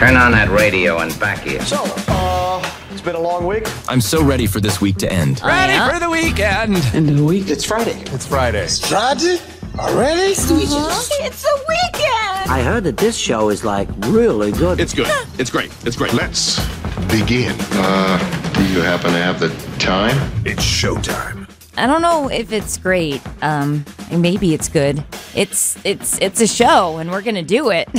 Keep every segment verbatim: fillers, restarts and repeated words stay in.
Turn on that radio and back here. So, uh, it's been a long week. I'm so ready for this week to end. Oh, ready yeah? for the weekend. End of the week. It's Friday. It's Friday. It's Friday? Already? Uh-huh. It's the weekend. I heard that this show is, like, really good. It's good. It's great. It's great. Let's begin. Uh, do you happen to have the time? It's showtime. I don't know if it's great. Um, maybe it's good. It's it's it's a show, and we're gonna do it.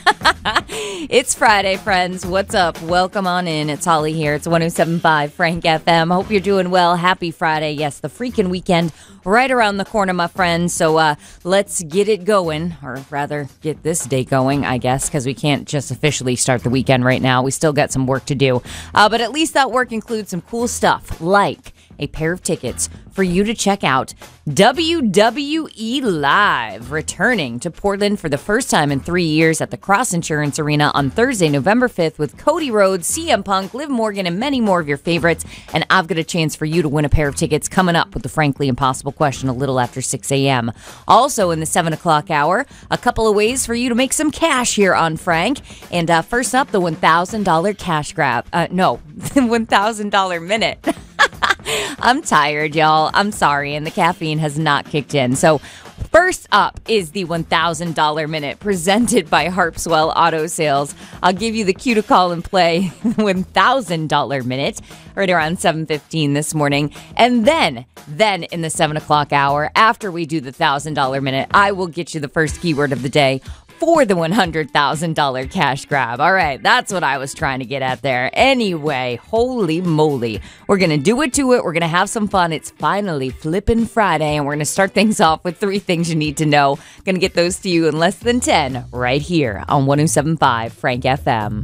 It's Friday, friends. What's up? Welcome on in. It's Holly here. It's one oh seven point five Frank F M. Hope you're doing well. Happy Friday. Yes, the freaking weekend right around the corner, my friends. So uh, let's get it going, or rather get this day going, I guess, because we can't just officially start the weekend right now. We still got some work to do. Uh, but at least that work includes some cool stuff, like a pair of tickets for you to check out W W E Live, returning to Portland for the first time in three years at the Cross Insurance Arena on Thursday, November fifth, with Cody Rhodes, C M Punk, Liv Morgan, and many more of your favorites. And I've got a chance for you to win a pair of tickets coming up with the Frankly Impossible question a little after six a.m. Also in the seven o'clock hour, a couple of ways for you to make some cash here on Frank. And uh, first up, the one thousand dollars cash grab. Uh, no, the one thousand dollars minute. I'm tired, y'all. I'm sorry, and the caffeine has not kicked in. So first up is the one thousand dollars minute presented by Harpswell Auto Sales. I'll give you the cue to call and play the one thousand dollars minute right around seven fifteen this morning. And then, then in the seven o'clock hour, after we do the one thousand dollars minute, I will get you the first keyword of the day for the one hundred thousand dollars cash grab. All right, that's what I was trying to get at there. Anyway, holy moly. We're going to do it to it. We're going to have some fun. It's finally flipping Friday, and we're going to start things off with three things you need to know. Going to get those to you in less than ten right here on one oh seven point five Frank F M.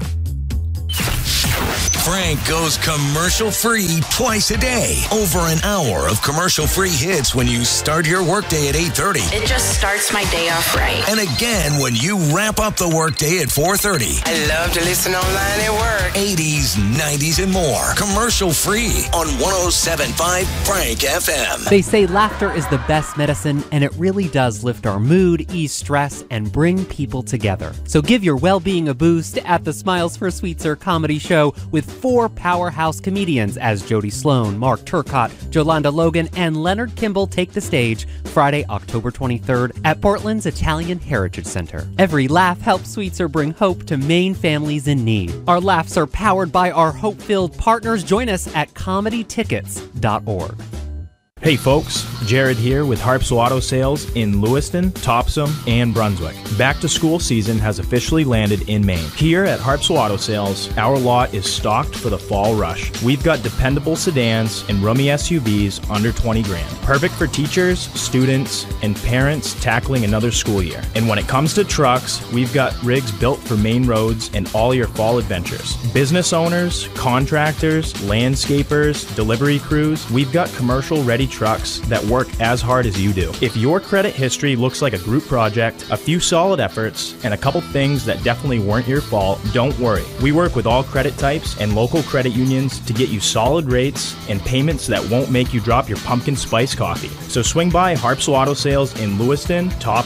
Frank goes commercial-free twice a day. Over an hour of commercial-free hits when you start your workday at eight thirty. It just starts my day off right. And again when you wrap up the workday at four thirty. I love to listen online at work. eighties, nineties, and more. Commercial-free on one oh seven point five Frank F M. They say laughter is the best medicine, and it really does lift our mood, ease stress, and bring people together. So give your well-being a boost at the Smiles for Sweetser comedy show with four powerhouse comedians as Jody Sloan, Mark Turcotte, Jolanda Logan, and Leonard Kimball take the stage Friday, October twenty-third at Portland's Italian Heritage Center. Every laugh helps Sweetser bring hope to Maine families in need. Our laughs are powered by our hope-filled partners. Join us at comedy tickets dot org. Hey folks, Jared here with Harpswell Auto Sales in Lewiston, Topsom, and Brunswick. Back to school season has officially landed in Maine. Here at Harpswell Auto Sales, our lot is stocked for the fall rush. We've got dependable sedans and roomy S U Vs under twenty grand. Perfect for teachers, students, and parents tackling another school year. And when it comes to trucks, we've got rigs built for main roads and all your fall adventures. Business owners, contractors, landscapers, delivery crews, we've got commercial ready trucks that work as hard as you do. If your credit history looks like a group project, a few solid efforts, and a couple things that definitely weren't your fault, don't worry. We work with all credit types and local credit unions to get you solid rates and payments that won't make you drop your pumpkin spice coffee. So swing by Harpswell Auto Sales in Lewiston, Topsom,